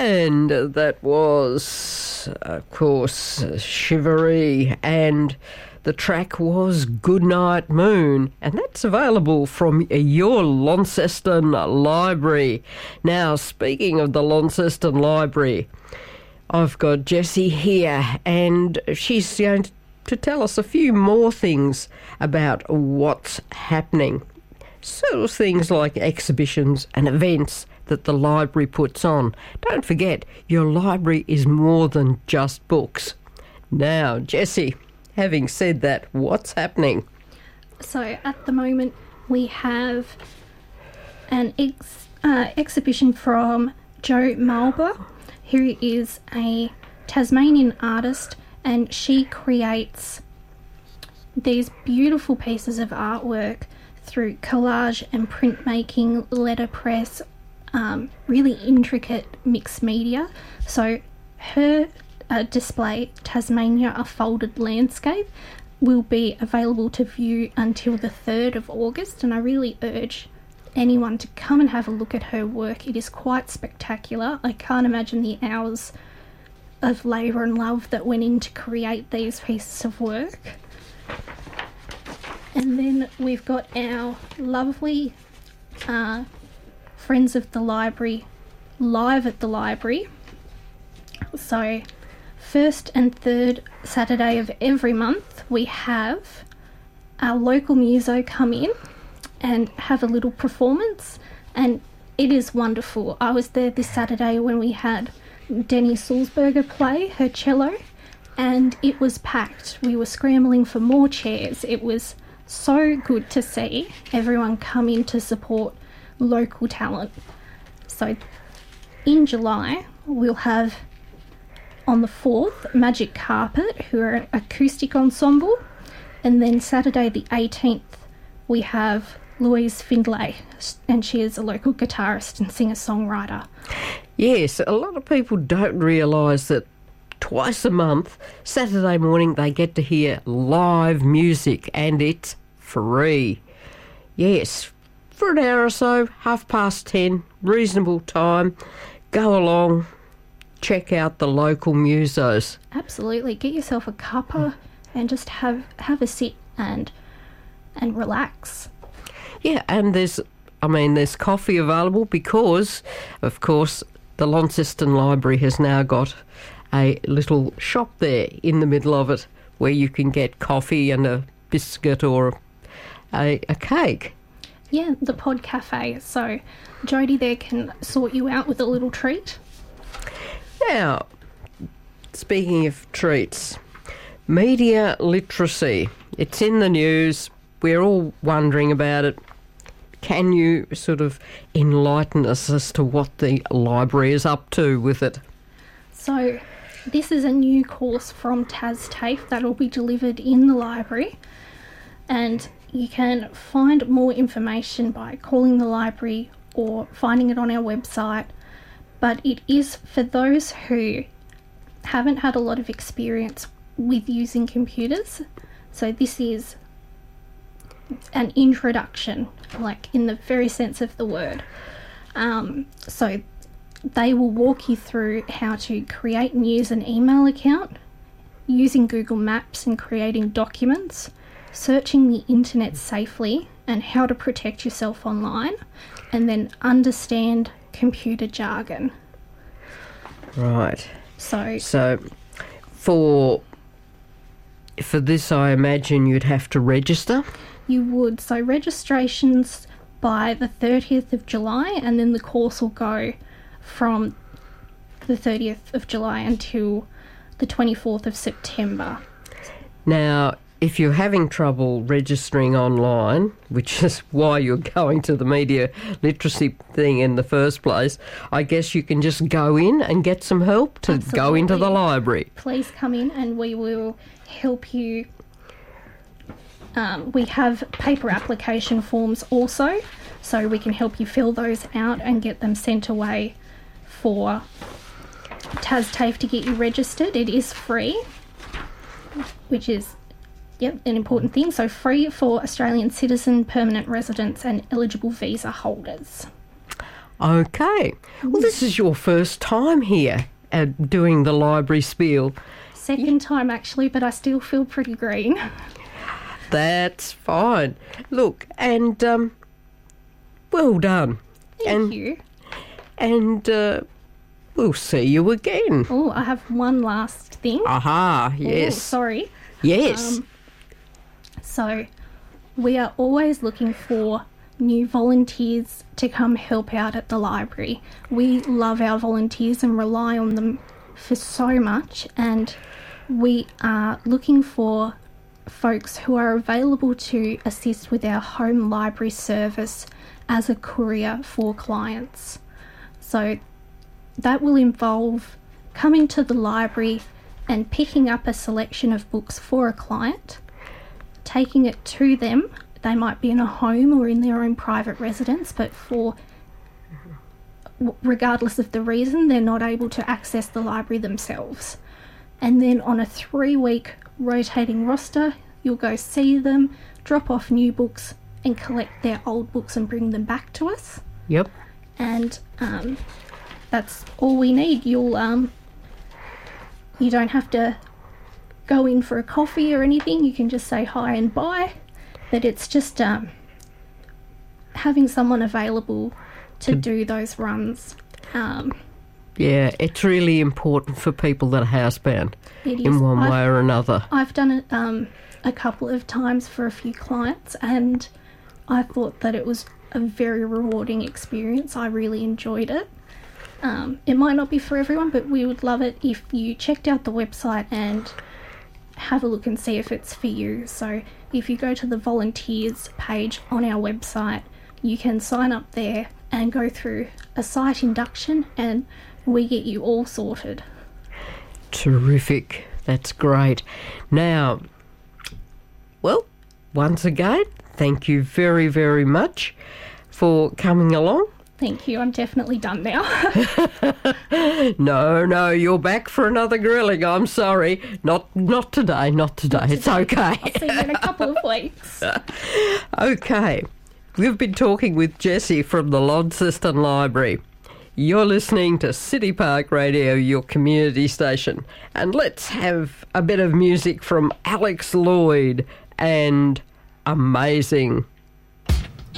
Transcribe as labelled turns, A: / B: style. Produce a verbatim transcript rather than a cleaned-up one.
A: And that was, of course, Shivery, and the track was Goodnight Moon, and that's available from your Launceston Library. Now, speaking of the Launceston Library, I've got Jessie here, and she's going to tell us a few more things about what's happening. Sort of things like exhibitions and events that the library puts on. Don't forget, your library is more than just books. Now, Jessie, having said that, what's happening?
B: So at the moment we have an ex- uh, exhibition from Jo Malba, who is a Tasmanian artist, and she creates these beautiful pieces of artwork through collage and printmaking, letterpress, um, really intricate mixed media. So her uh, display, Tasmania, A Folded Landscape, will be available to view until the third of August, and I really urge anyone to come and have a look at her work. It is quite spectacular. I can't imagine the hours of labour and love that went in to create these pieces of work. And then we've got our lovely uh, Friends of the Library live at the library. So first and third Saturday of every month we have our local muso come in and have a little performance, and it is wonderful. I was there this Saturday when we had Denny Sulzberger play her cello, and it was packed. We were scrambling for more chairs. It was so good to see everyone come in to support local talent. So in July we'll have on the fourth Magic Carpet, who are an acoustic ensemble, and then Saturday the eighteenth we have Louise Findlay, and she is a local guitarist and singer-songwriter.
A: Yes, a lot of people don't realise that twice a month, Saturday morning, they get to hear live music, and it's free. Yes, for an hour or so, half past ten, reasonable time. Go along, check out the local musos.
B: Absolutely. Get yourself a cuppa and just have, have a sit and and relax.
A: Yeah, and there's, I mean, there's coffee available because, of course, the Launceston Library has now got a little shop there in the middle of it where you can get coffee and a biscuit or a, a cake.
B: Yeah, the Pod Cafe. So Jodie there can sort you out with a little treat.
A: Now, speaking of treats, media literacy. It's in the news. We're all wondering about it. Can you sort of enlighten us as to what the library is up to with it?
B: So this is a new course from TasTAFE that will be delivered in the library, and you can find more information by calling the library or finding it on our website. But it is for those who haven't had a lot of experience with using computers. So this is an introduction, like in the very sense of the word. Um, so they will walk you through how to create and use an email account, using Google Maps and creating documents, searching the internet safely, and how to protect yourself online, and then understand computer jargon.
A: Right.
B: So,
A: So for for this, I imagine you'd have to register?
B: You would. So registrations by the thirtieth of July, and then the course will go from the thirtieth of July until the twenty-fourth of September.
A: Now, if you're having trouble registering online, which is why you're going to the media literacy thing in the first place, I guess you can just go in and get some help to
B: Absolutely.
A: Go into the library.
B: Please come in and we will help you. Um, we have paper application forms also, so we can help you fill those out and get them sent away for TasTAFE to get you registered. It is free, which is Yep, an important thing. So free for Australian citizen, permanent residents and eligible visa holders.
A: Okay. Well, this is your first time here at doing the library spiel.
B: Second time actually, but I still feel pretty green.
A: That's fine. Look, and um, well done.
B: Thank
A: and,
B: you.
A: And uh, we'll see you again.
B: Oh, I have one last thing.
A: Aha,
B: Oh,
A: yes.
B: sorry.
A: Yes.
B: Um, so, we are always looking for new volunteers to come help out at the library. We love our volunteers and rely on them for so much, and we are looking for folks who are available to assist with our home library service as a courier for clients. So that will involve coming to the library and picking up a selection of books for a client, taking it to them. They might be in a home or in their own private residence, but for regardless of the reason, they're not able to access the library themselves. And then on a three-week rotating roster, you'll go see them, drop off new books, and collect their old books and bring them back to us.
A: Yep.
B: And um, that's all we need. You'll um, you don't have to go in for a coffee or anything. You can just say hi and bye. But it's just um, having someone available to, to do those runs. Um,
A: yeah, it's really important for people that are housebound
B: it is.
A: in one
B: I've,
A: way or another.
B: I've done it um, a couple of times for a few clients, and I thought that it was a very rewarding experience. I really enjoyed it. Um, it might not be for everyone, but we would love it if you checked out the website and have a look and see if it's for you. So if you go to the volunteers page on our website, you can sign up there and go through a site induction, and we get you all sorted.
A: Terrific. That's great. Now, well, once again, thank you very, very much for coming along.
B: Thank you. I'm definitely done now.
A: No, no, you're back for another grilling. I'm sorry. Not not today, not today.
B: Not
A: it's
B: today.
A: okay.
B: I'll see you in a couple of weeks.
A: Okay. We've been talking with Jessie from the Launceston Library. You're listening to City Park Radio, your community station. And let's have a bit of music from Alex Lloyd and Amazing.